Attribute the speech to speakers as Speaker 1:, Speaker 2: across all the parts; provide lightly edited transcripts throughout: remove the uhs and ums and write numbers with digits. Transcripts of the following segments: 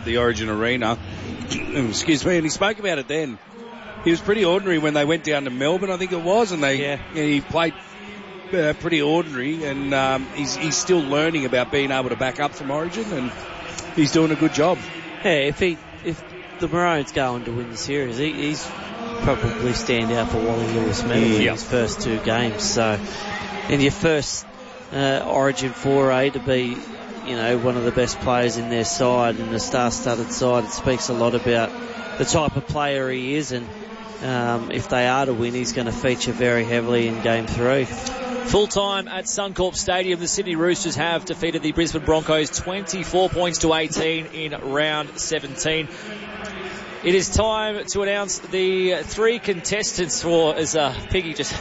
Speaker 1: the Origin Arena. Excuse me, and he spoke about it then. He was pretty ordinary when they went down to Melbourne, I think it was, and he played pretty ordinary, and he's still learning about being able to back up from Origin, and he's doing a good job.
Speaker 2: Yeah, if the Maroons go on to win the series, he's probably stand out for Wally Lewis medal in his first two games. So, in your first Origin foray to be, one of the best players in their side, in the star-studded side, it speaks a lot about the type of player he is, and if they are to win, he's going to feature very heavily in Game 3.
Speaker 3: Full time at Suncorp Stadium, the Sydney Roosters have defeated the Brisbane Broncos 24 points to 18 in round 17. It is time to announce the three contestants for, as Piggy just...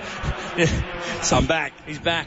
Speaker 1: I'm back.
Speaker 3: He's back.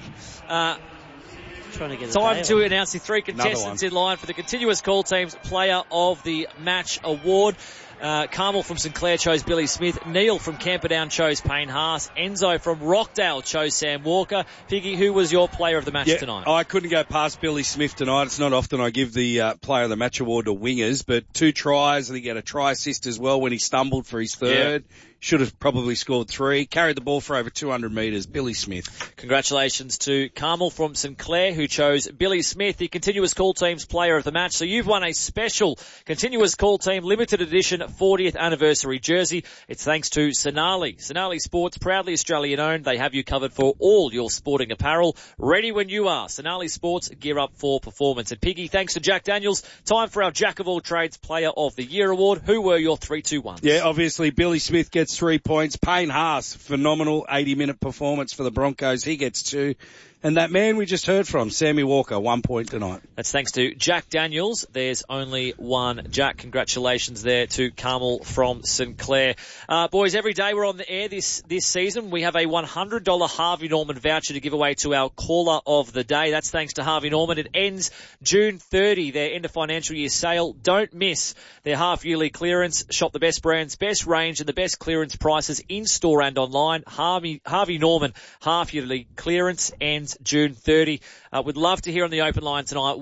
Speaker 2: Trying to get
Speaker 3: time to announce the three contestants in line for the Continuous Call Team's Player of the Match Award. Carmel from St Clair chose Billy Smith. Neil from Camperdown chose Payne Haas. Enzo from Rockdale chose Sam Walker. Piggy, who was your Player of the Match tonight?
Speaker 1: I couldn't go past Billy Smith tonight. It's not often I give the Player of the Match award to wingers, but 2 tries. I think he had a try assist as well when he stumbled for his third. Yeah. Should have probably scored 3. Carried the ball for over 200 metres. Billy Smith.
Speaker 3: Congratulations to Carmel from St Clair, who chose Billy Smith, the Continuous Call Team's Player of the Match. So you've won a special Continuous Call Team limited edition 40th anniversary jersey. It's thanks to Sonali. Sonali Sports, proudly Australian owned. They have you covered for all your sporting apparel. Ready when you are. Sonali Sports, gear up for performance. And Piggy, thanks to Jack Daniels. Time for our Jack of all trades Player of the Year award. Who were your 3-2-1s?
Speaker 1: Yeah, obviously Billy Smith gets 3 points. Payne Haas, phenomenal 80-minute performance for the Broncos. He gets 2. And that man we just heard from, Sammy Walker, 1 point tonight.
Speaker 3: That's thanks to Jack Daniels. There's only one Jack. Congratulations there to Carmel from St Clair. Boys, every day we're on the air this season. We have a $100 Harvey Norman voucher to give away to our caller of the day. That's thanks to Harvey Norman. It ends June 30, their end of financial year sale. Don't miss their half-yearly clearance. Shop the best brands, best range, and the best clearance prices in-store and online. Harvey Norman half-yearly clearance ends June 30. We'd love to hear on the open line tonight.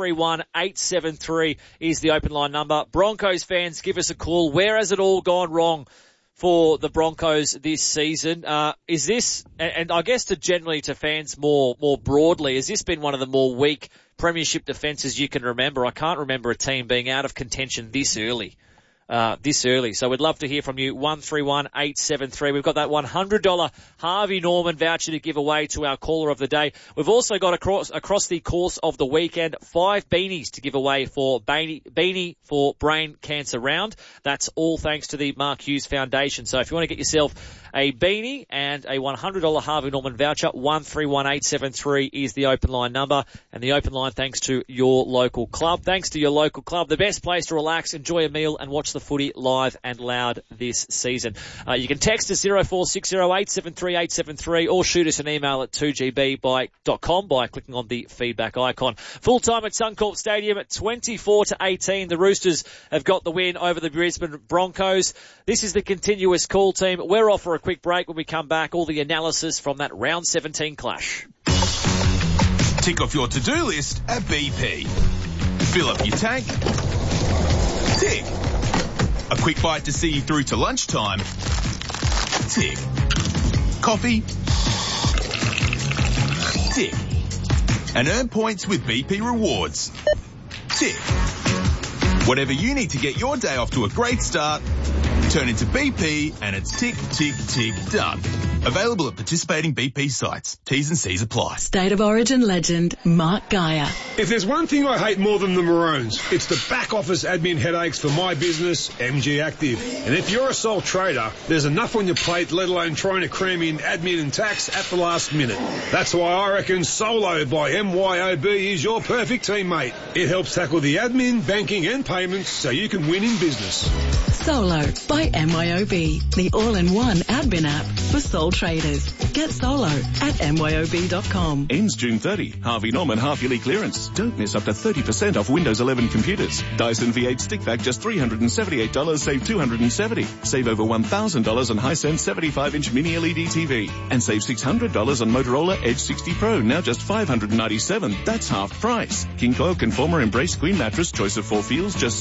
Speaker 3: 131-873 is the open line number. Broncos fans, give us a call. Where has it all gone wrong for the Broncos this season? Is this, and I guess to fans more broadly, has this been one of the more weak premiership defences you can remember? I can't remember a team being out of contention this early. So we'd love to hear from you. 131-873. We've got that $100 Harvey Norman voucher to give away to our caller of the day. We've also got across the course of the weekend 5 beanies to give away for Beanie for Brain Cancer Round. That's all thanks to the Mark Hughes Foundation. So if you want to get yourself a beanie and a $100 Harvey Norman voucher, 131-873 is the open line number. And the open line thanks to your local club. Thanks to your local club, the best place to relax, enjoy a meal and watch the footy live and loud this season. You can text us 0460873873 or shoot us an email at 2gb.com by clicking on the feedback icon. Full time at Suncorp Stadium at 24-18. The Roosters have got the win over the Brisbane Broncos. This is the Continuous Call Team. We're off for a quick break. When we come back, all the analysis from that round 17 clash.
Speaker 4: Tick off your to-do list at BP. Fill up your tank. Tick. A quick bite to see you through to lunchtime. Tick. Coffee. Tick. And earn points with BP Rewards. Tick. Whatever you need to get your day off to a great start, turn into BP and it's tick, tick, tick, done. Available at participating BP sites. T's and C's apply.
Speaker 5: State of Origin legend, Mark Geyer.
Speaker 6: If there's one thing I hate more than the Maroons, it's the back office admin headaches for my business, MG Active. And if you're a sole trader, there's enough on your plate, let alone trying to cram in admin and tax at the last minute. That's why I reckon Solo by MYOB is your perfect teammate. It helps tackle the admin, banking and payments so you can win in business.
Speaker 5: Solo by MYOB, the all-in-one admin app for sole traders. Get Solo at MYOB.com.
Speaker 7: Ends June 30. Harvey Norman half-yearly clearance. Don't miss up to 30% off Windows 11 computers. Dyson V8 stick vac just $378, save $270. Save over $1,000 on Hisense 75-inch mini LED TV. And save $600 on Motorola Edge 60 Pro, now just $597. That's half price. King Coil Conformer Embrace Queen Mattress, choice of 4 feels, just